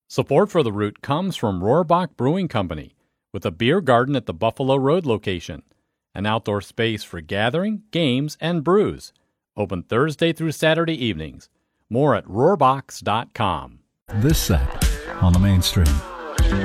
Support for The Root comes from Rohrbach Brewing Company, with a beer garden at the Buffalo Road location, an outdoor space for gathering, games, and brews. Open Thursday through Saturday evenings. More at rohrbachs.com. This set on the mainstream.